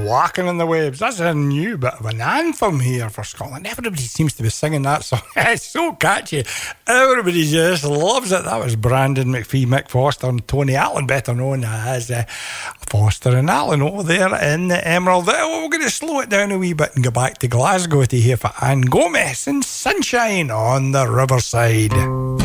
Walking on the Waves. That's a new bit of an anthem here for Scotland. Everybody seems to be singing that song. It's so catchy. Everybody just loves it. That was Brandon McPhee, Mick Foster, and Tony Allen, better known as Foster and Allen over there in the Emerald. We're going to slow it down a wee bit and go back to Glasgow to hear for Anne Gomez and Sunshine on the Riverside.